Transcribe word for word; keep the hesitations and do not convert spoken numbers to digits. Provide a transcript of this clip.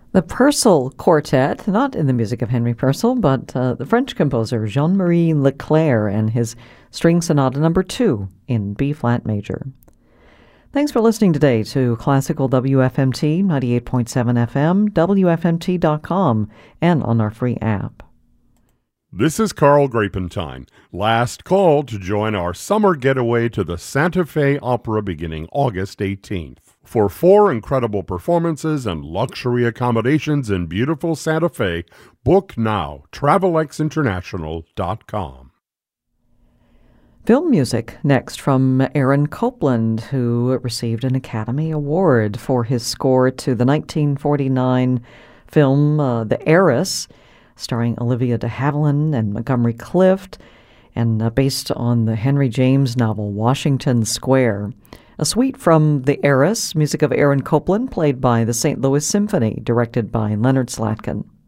The Purcell Quartet, not in the music of Henry Purcell, but uh, the French composer Jean-Marie Leclerc and his String Sonata Number two in B-flat major. Thanks for listening today to Classical W F M T, ninety-eight point seven F M, W F M T dot com, and on our free app. This is Carl Grapentine. Last call to join our summer getaway to the Santa Fe Opera beginning August eighteenth. For four incredible performances and luxury accommodations in beautiful Santa Fe, book now, travel x international dot com. Film music next from Aaron Copland, who received an Academy Award for his score to the nineteen forty-nine film uh, The Heiress, starring Olivia de Havilland and Montgomery Clift, and uh, based on the Henry James novel Washington Square. A suite from The Heiress, music of Aaron Copland, played by the Saint Louis Symphony, directed by Leonard Slatkin.